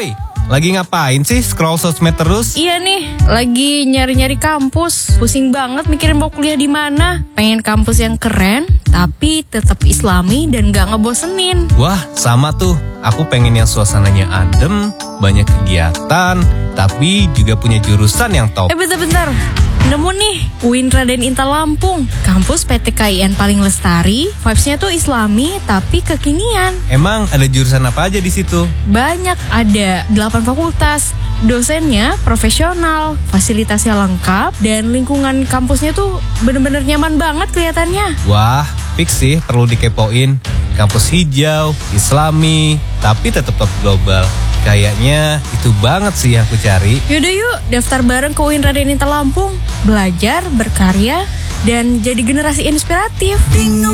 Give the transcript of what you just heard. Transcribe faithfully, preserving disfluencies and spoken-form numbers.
Woi, lagi ngapain sih scroll sosmed terus? Iya nih, lagi nyari-nyari kampus. Pusing banget mikirin mau kuliah di mana. Pengen kampus yang keren, tapi tetap islami dan gak ngebosenin. Wah, sama tuh. Aku pengen yang suasananya adem, banyak kegiatan, tapi juga punya jurusan yang top. Eh bentar-bentar, nemu nih, U I N Raden Inta Lampung. Kampus P T K I N paling lestari, vibes-nya tuh islami tapi kekinian. Emang ada jurusan apa aja di situ? Banyak, ada delapan fakultas. Dosennya profesional, fasilitasnya lengkap, dan lingkungan kampusnya tuh bener-bener nyaman banget kelihatannya. Wah, fix sih perlu dikepoin. Kampus hijau, islami, tapi tetap top global. Kayaknya itu banget sih yang aku cari. Yaudah yuk, daftar bareng ke U I N Raden Inta Lampung. Belajar, berkarya, dan jadi generasi inspiratif.